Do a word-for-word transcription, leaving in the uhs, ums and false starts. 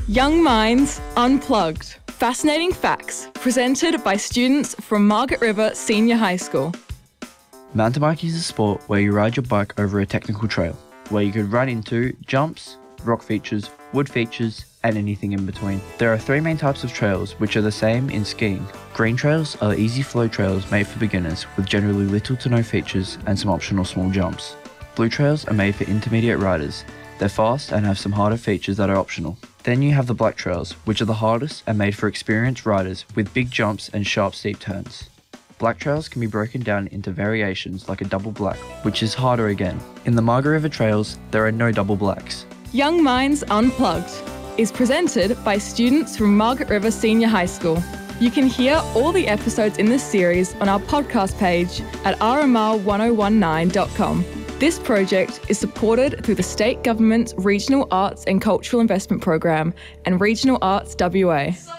Young Minds Unplugged. Fascinating facts presented by students from Margaret River Senior High School. Mountain biking is a sport where you ride your bike over a technical trail, where you could run into jumps, rock features, wood features, and anything in between. There are three main types of trails, which are the same in skiing. Green trails are easy flow trails made for beginners with generally little to no features and some optional small jumps. Blue trails are made for intermediate riders. They're fast and have some harder features that are optional. Then you have the black trails, which are the hardest and made for experienced riders with big jumps and sharp steep turns. Black trails can be broken down into variations like a double black, which is harder again. In the Margaret River trails, there are no double blacks. Young Minds Unplugged is presented by students from Margaret River Senior High School. You can hear all the episodes in this series on our podcast page at r m r one oh one nine dot com. This project is supported through the State Government's Regional Arts and Cultural Investment Program and Regional Arts W A.